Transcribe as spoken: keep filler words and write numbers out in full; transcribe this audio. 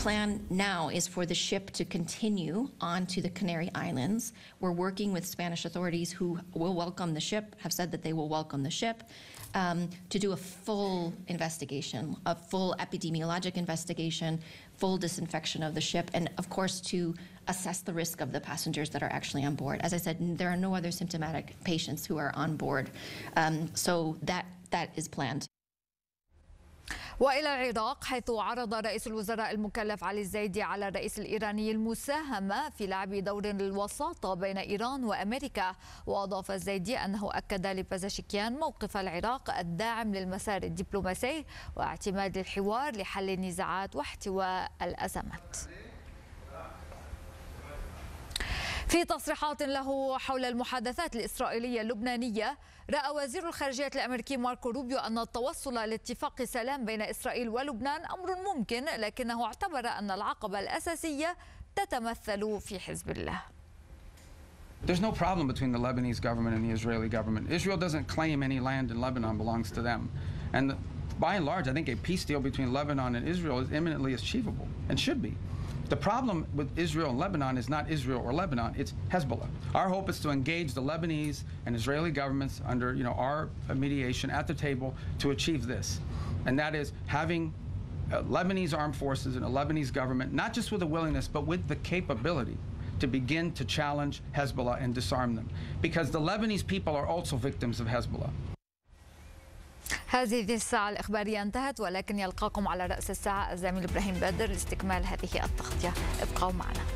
plan now is for the ship to continue on to the Canary Islands. We're working with Spanish authorities who will welcome the ship, have said that they will welcome the ship, um, to do a full investigation, a full epidemiologic investigation, full disinfection of the ship, and of course to assess the risk of the passengers that are actually on board. As I said, there are no other symptomatic patients who are on board. Um, so that that is planned. وإلى العراق، حيث عرض رئيس الوزراء المكلف علي الزايدي على الرئيس الإيراني المساهمة في لعب دور الوساطة بين إيران وأمريكا. وأضاف الزايدي أنه أكد لبازشكيان موقف العراق الداعم للمسار الدبلوماسي واعتماد الحوار لحل النزاعات واحتواء الأزمات. في تصريحات له حول المحادثات الإسرائيلية اللبنانية، رأى وزير الخارجية الأمريكي ماركو روبيو أن التوصل لاتفاق سلام بين إسرائيل ولبنان أمر ممكن، لكنه اعتبر أن العقبة الأساسية تتمثل في حزب الله. There's no problem between the Lebanese government and the Israeli government. Israel doesn't claim any land in Lebanon belongs to them. And by and large, I think a peace deal between Lebanon and Israel is imminently achievable and should be. The problem with Israel and Lebanon is not Israel or Lebanon, it's Hezbollah. Our hope is to engage the Lebanese and Israeli governments under you know, our mediation at the table to achieve this. And that is having uh, Lebanese armed forces and a Lebanese government, not just with the willingness, but with the capability to begin to challenge Hezbollah and disarm them. Because the Lebanese people are also victims of Hezbollah. هذه الساعة الإخبارية انتهت، ولكن يلقاكم على رأس الساعة الزميل إبراهيم بدر لاستكمال هذه التغطية. ابقوا معنا.